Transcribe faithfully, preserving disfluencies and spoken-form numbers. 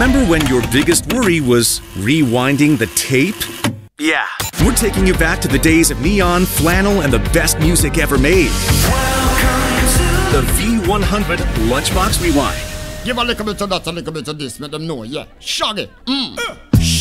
Remember when your biggest worry was rewinding the tape? Yeah, we're taking you back to the days of neon, flannel, and the best music ever made. The V one hundred Lunchbox Rewind. Give a little bit of that, a little bit of this, make them know, yeah. Shaggy. Mm. Uh.